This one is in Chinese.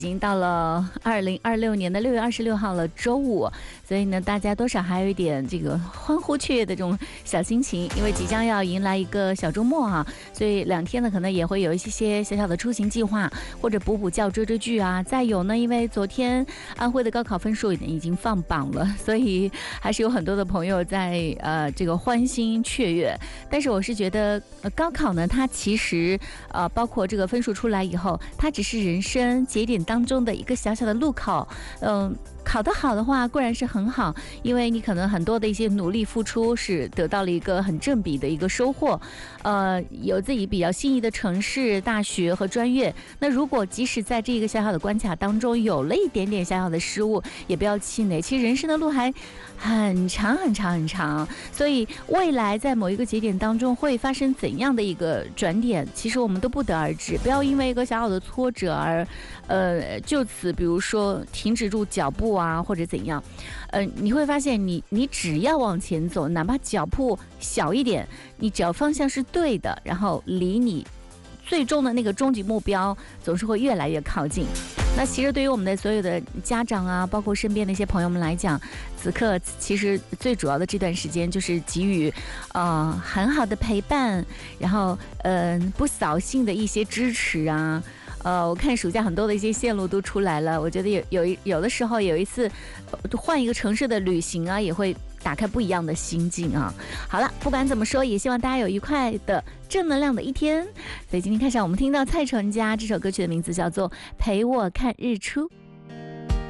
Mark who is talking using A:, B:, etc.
A: 已经到了2026年的6月26号了，周五，所以呢，大家多少还有一点这个欢呼雀跃的这种小心情，因为即将要迎来一个小周末啊，所以2天呢，可能也会有一些小小的出行计划，或者补觉、追剧啊。再有呢，因为昨天安徽的高考分数已经放榜了，所以还是有很多的朋友在这个欢欣雀跃。但是我是觉得，高考呢，它其实包括这个分数出来以后，它只是人生节点当中的一个小小的路口，考得好的话固然是很好，因为你可能很多的一些努力付出是得到了一个很正比的一个收获，有自己比较心仪的城市、大学和专业。那如果即使在这个小小的关卡当中有了一点点小小的失误，也不要气馁，其实人生的路还很长很长很长，所以未来在某一个节点当中会发生怎样的一个转点，其实我们都不得而知。不要因为一个小小的挫折而就此比如说停止住脚步啊，或者怎样，你会发现你只要往前走，哪怕脚步小一点，你只要方向是对的，然后离你最终的那个终极目标总是会越来越靠近。那其实对于我们的所有的家长啊，包括身边的一些朋友们来讲，此刻其实最主要的这段时间就是给予很好的陪伴，然后不扫兴的一些支持啊。我看暑假很多的一些线路都出来了，我觉得有的时候有一次换一个城市的旅行啊，也会打开不一样的心境啊。好了，不管怎么说，也希望大家有愉快的正能量的一天。所以今天开始我们听到蔡淳佳这首歌曲的名字叫做《陪我看日出》。